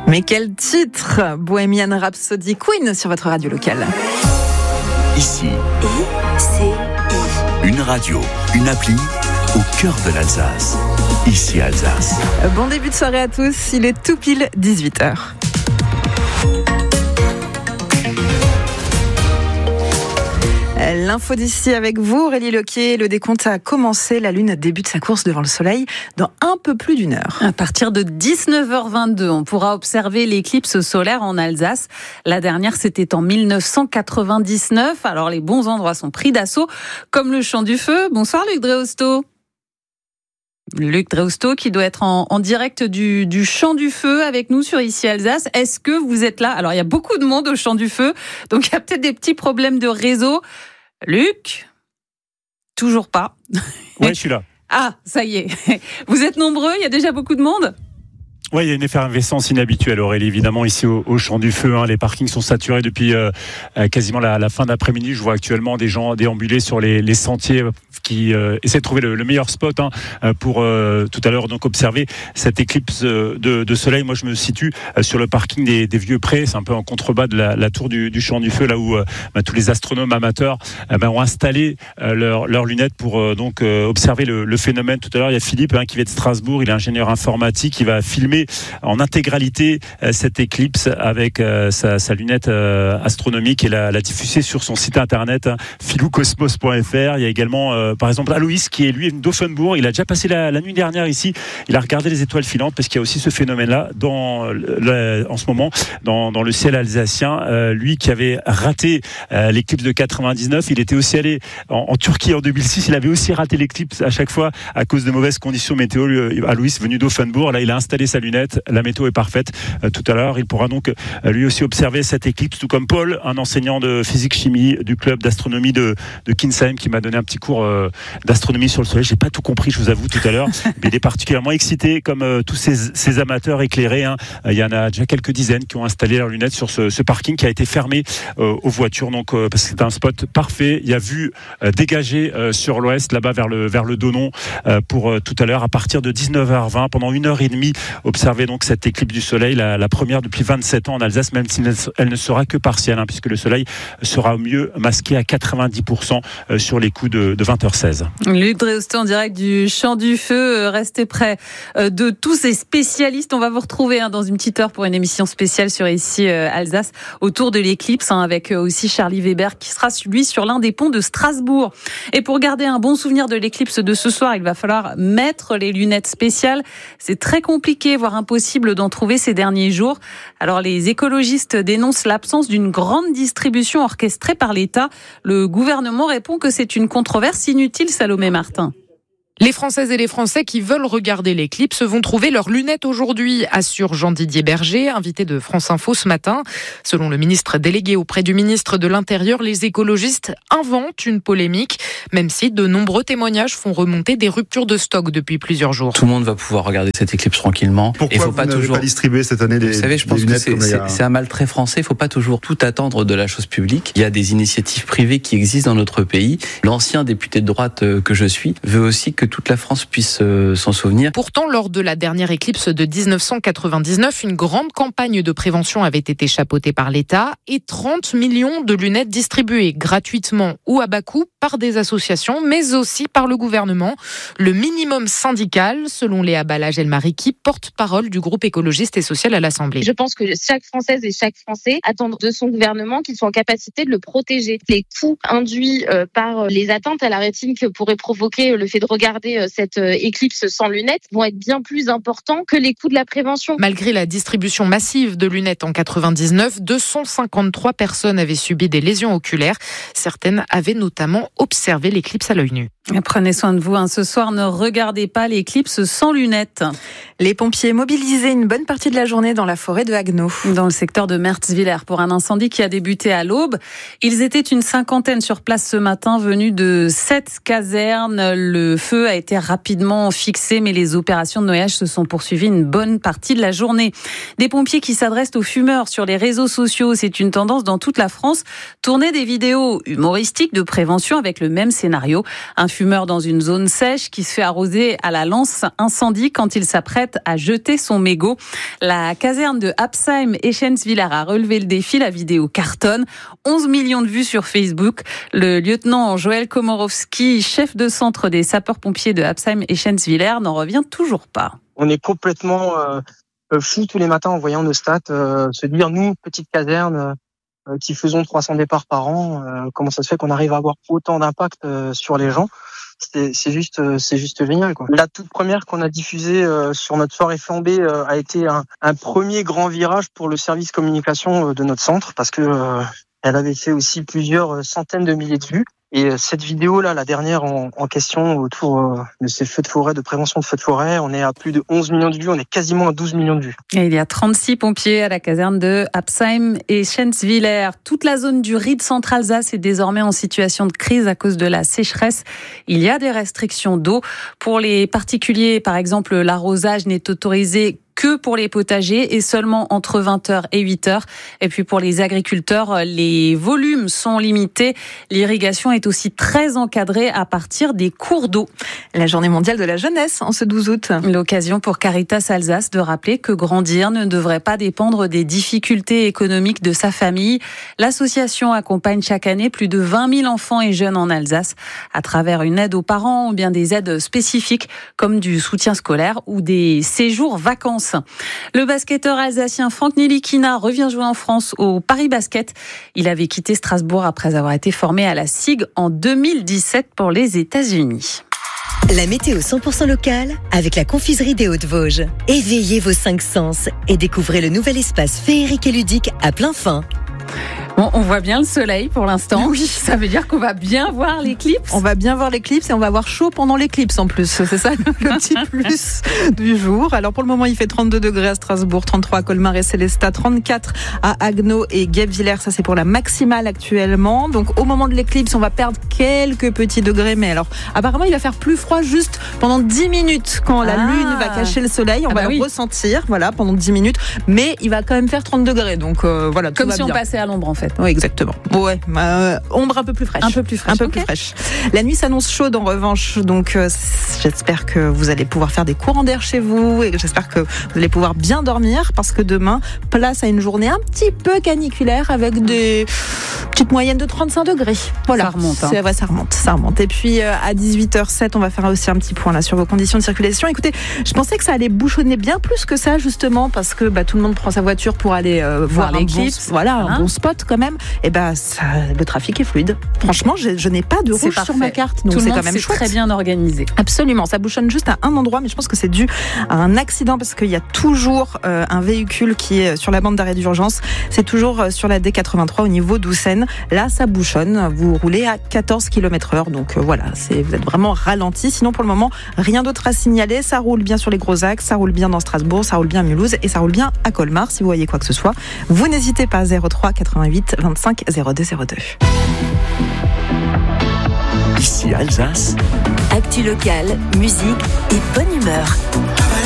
Mais quel titre! Bohemian Rhapsody, Queen sur votre radio locale. Ici, une radio, une appli au cœur de l'Alsace. Ici Alsace. Bon début de soirée à tous, il est tout pile 18h. L'info d'ici avec vous, Aurélie Lequier. Le décompte a commencé. La Lune débute sa course devant le Soleil dans un peu plus d'une heure. À partir de 19h22, on pourra observer l'éclipse solaire en Alsace. La dernière, c'était en 1999. Alors, les bons endroits sont pris d'assaut, comme le Champ du Feu. Bonsoir, Luc Dreosto. Luc Dreosto qui doit être en direct du Champ du Feu avec nous sur Ici Alsace. Est-ce que vous êtes là? Alors, il y a beaucoup de monde au Champ du Feu, donc il y a peut-être des petits problèmes de réseau. Luc? Toujours pas. Oui, je suis là. Ah, ça y est. Vous êtes nombreux? Il y a déjà beaucoup de monde? Oui, il y a une effervescence inhabituelle, Aurélie, évidemment, ici au Champ du Feu. Les parkings sont saturés depuis quasiment la fin d'après-midi. Je vois actuellement des gens déambuler sur les sentiers qui essaient de trouver le meilleur spot pour tout à l'heure donc observer cette éclipse de soleil. Moi, je me situe sur le parking des Vieux Prés. C'est un peu en contrebas de la tour du Champ du Feu, là où tous les astronomes amateurs ont installé leurs lunettes pour donc observer le phénomène. Tout à l'heure, il y a Philippe qui vient de Strasbourg. Il est ingénieur informatique. Il va filmer en intégralité cette éclipse avec sa lunette astronomique et la diffuser sur son site internet philoukosmos.fr. Il y a également par exemple Aloïs qui est lui d'Offenbourg. Il a déjà passé la nuit dernière ici. Il a regardé les étoiles filantes parce qu'il y a aussi ce phénomène-là en ce moment dans le ciel alsacien. Lui qui avait raté l'éclipse de 99, il était aussi allé en Turquie en 2006. Il avait aussi raté l'éclipse à chaque fois à cause de mauvaises conditions météo. Aloïs venu d'Offenbourg, là il a installé sa lunette. La météo est parfaite. Tout à l'heure, il pourra donc lui aussi observer cette éclipse, tout comme Paul, un enseignant de physique-chimie du club d'astronomie de Kinsheim, qui m'a donné un petit cours d'astronomie sur le soleil. J'ai pas tout compris, je vous avoue, tout à l'heure, mais il est particulièrement excité, comme tous ces amateurs éclairés. Il y en a déjà quelques dizaines qui ont installé leurs lunettes sur ce parking qui a été fermé aux voitures, donc parce que c'est un spot parfait. Il y a vue dégagée sur l'ouest, là-bas vers le Donon, pour tout à l'heure à partir de 19h20 pendant 1h30. Observer donc cette éclipse du soleil, la première depuis 27 ans en Alsace, même si elle ne sera que partielle, puisque le soleil sera au mieux masqué à 90% sur les coups de 20h16. Luc Dreosto en direct du Champ du Feu. Restez près de tous ces spécialistes. On va vous retrouver dans une petite heure pour une émission spéciale sur Ici Alsace autour de l'éclipse, avec aussi Charlie Weber qui sera lui sur l'un des ponts de Strasbourg. Et pour garder un bon souvenir de l'éclipse de ce soir, il va falloir mettre les lunettes spéciales. C'est très compliqué, voire impossible d'en trouver ces derniers jours. Alors les écologistes dénoncent l'absence d'une grande distribution orchestrée par l'État. Le gouvernement répond que c'est une controverse inutile, Salomé Martin. Les Françaises et les Français qui veulent regarder l'éclipse vont trouver leurs lunettes aujourd'hui, assure Jean-Didier Berger, invité de France Info ce matin. Selon le ministre délégué auprès du ministre de l'Intérieur, les écologistes inventent une polémique, même si de nombreux témoignages font remonter des ruptures de stock depuis plusieurs jours. Tout le monde va pouvoir regarder cette éclipse tranquillement. Pourquoi vous n'avez pas distribué cette année des lunettes? Vous savez, je pense que c'est un mal très français. Il ne faut pas toujours tout attendre de la chose publique. Il y a des initiatives privées qui existent dans notre pays. L'ancien député de droite que je suis veut aussi que toute la France puisse s'en souvenir. Pourtant, lors de la dernière éclipse de 1999, une grande campagne de prévention avait été chapeautée par l'État et 30 millions de lunettes distribuées gratuitement ou à bas coût par des associations, mais aussi par le gouvernement. Le minimum syndical, selon Léa Balage-Elmariki, porte-parole du groupe écologiste et social à l'Assemblée. Je pense que chaque Française et chaque Français attendent de son gouvernement qu'il soit en capacité de le protéger. Les coûts induits par les atteintes à la rétine que pourrait provoquer le fait de regarder cette éclipse sans lunettes vont être bien plus importants que les coûts de la prévention. Malgré la distribution massive de lunettes en 99, 253 personnes avaient subi des lésions oculaires. Certaines avaient notamment observé l'éclipse à l'œil nu. Prenez soin de vous. Ce soir, ne regardez pas l'éclipse sans lunettes. Les pompiers mobilisés une bonne partie de la journée dans la forêt de Haguenau. Dans le secteur de Merzwiller pour un incendie qui a débuté à l'aube. Ils étaient une cinquantaine sur place ce matin, venus de 7 casernes. Le feu feu a été rapidement fixé, mais les opérations de noyage se sont poursuivies une bonne partie de la journée. Des pompiers qui s'adressent aux fumeurs sur les réseaux sociaux, c'est une tendance dans toute la France. Tourner des vidéos humoristiques de prévention avec le même scénario. Un fumeur dans une zone sèche qui se fait arroser à la lance incendie quand il s'apprête à jeter son mégot. La caserne de Absheim Eschentzwiller a relevé le défi. La vidéo cartonne. 11 millions de vues sur Facebook. Le lieutenant Joël Komorowski, chef de centre des sapeurs-pompiers de Absheim Eschentzwiller, n'en revient toujours pas. On est complètement fou tous les matins en voyant nos stats, se dire, nous, petite caserne, qui faisons 300 départs par an, comment ça se fait qu'on arrive à avoir autant d'impact sur les gens? C'est juste génial, quoi. La toute première qu'on a diffusée sur notre soirée flambée a été un premier grand virage pour le service communication de notre centre, parce que elle avait fait aussi plusieurs centaines de milliers de vues. Et cette vidéo-là, la dernière en question autour de ces feux de forêt, de prévention de feux de forêt, on est à plus de 11 millions de vues, on est quasiment à 12 millions de vues. Et il y a 36 pompiers à la caserne de Absheim et Eschentzwiller. Toute la zone du Ried Centre-Alsace est désormais en situation de crise à cause de la sécheresse. Il y a des restrictions d'eau. Pour les particuliers, par exemple, l'arrosage n'est autorisé que pour les potagers et seulement entre 20h et 8h. Et puis pour les agriculteurs, les volumes sont limités. L'irrigation est aussi très encadrée à partir des cours d'eau. La journée mondiale de la jeunesse en ce 12 août. L'occasion pour Caritas Alsace de rappeler que grandir ne devrait pas dépendre des difficultés économiques de sa famille. L'association accompagne chaque année plus de 20 000 enfants et jeunes en Alsace à travers une aide aux parents ou bien des aides spécifiques comme du soutien scolaire ou des séjours vacances. Le basketteur alsacien Franck Nilikina revient jouer en France au Paris Basket. Il avait quitté Strasbourg après avoir été formé à la SIG en 2017 pour les États-Unis. La météo 100% locale avec la confiserie des Hauts-de-Vosges. Éveillez vos 5 sens et découvrez le nouvel espace féerique et ludique à plein fin. Bon, on voit bien le soleil pour l'instant. Oui. Ça veut dire qu'on va bien voir l'éclipse. On va bien voir l'éclipse et on va avoir chaud pendant l'éclipse en plus. C'est ça le petit plus du jour. Alors pour le moment, il fait 32 degrés à Strasbourg, 33 à Colmar et Célestat, 34 à Haguenau et Guebwiller. Ça, c'est pour la maximale actuellement. Donc au moment de l'éclipse, on va perdre quelques petits degrés. Mais alors, apparemment, il va faire plus froid juste pendant 10 minutes quand la lune va cacher le soleil. On va le ressentir, voilà, pendant 10 minutes. Mais il va quand même faire 30 degrés. Donc voilà, tout comme va si bien. On passait à l'ombre en fait. Oui, exactement. Ouais, ombre un peu plus fraîche. Un peu plus fraîche. Plus fraîche. La nuit s'annonce chaude en revanche, donc j'espère que vous allez pouvoir faire des courants d'air chez vous et j'espère que vous allez pouvoir bien dormir parce que demain, place à une journée un petit peu caniculaire avec des petites moyennes de 35 degrés. Voilà. Ça remonte. Hein. Ouais, ça remonte. Et puis à 18h07, on va faire aussi un petit point là sur vos conditions de circulation. Écoutez, je pensais que ça allait bouchonner bien plus que ça justement parce que tout le monde prend sa voiture pour aller voir l'éclipse. Un bon spot quand même. Et le trafic est fluide. Franchement, je n'ai pas de rouge sur ma carte, donc c'est quand même chouette. Très bien organisé. Absolument, ça bouchonne juste à un endroit, mais je pense que c'est dû à un accident parce qu'il y a toujours un véhicule qui est sur la bande d'arrêt d'urgence. C'est toujours sur la D83 au niveau d'Oussène. Là, ça bouchonne. Vous roulez à 14 km/h, donc voilà, vous êtes vraiment ralenti. Sinon, pour le moment, rien d'autre à signaler. Ça roule bien sur les gros axes, ça roule bien dans Strasbourg, ça roule bien à Mulhouse et ça roule bien à Colmar. Si vous voyez quoi que ce soit, vous n'hésitez pas. 03 88 25 02 02. Ici Alsace. Actu locale, musique et bonne humeur.